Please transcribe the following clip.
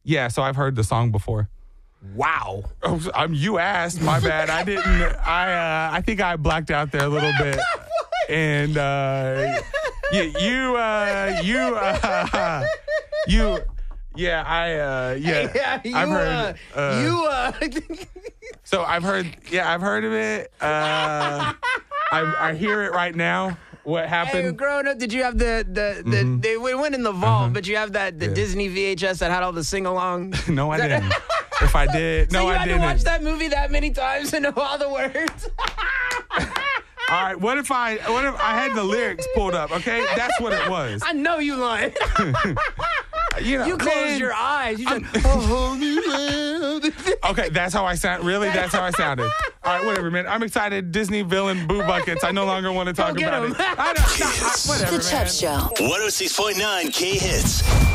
Yeah, so I've heard the song before. Wow. Oh, you asked. My bad. I didn't. I think I blacked out there a little bit. And I've heard. So I've heard. Yeah, I've heard of it. I hear it right now. What happened? Hey, growing up, did you have the they went in the vault, but you have the Disney VHS that had all the sing-along? No, I didn't. If I did, no, I didn't. So you had to watch that movie that many times to know all the words? All right, what if I had the lyrics pulled up, okay? That's what it was. I know you lied. You closed man, your eyes. You said, okay, that's how I sound. Really? That's how I sounded. All right, whatever, man. I'm excited. Disney villain boo buckets. I no longer want to talk about it. Whatever, The Chubb Show. 106.9 K Hits.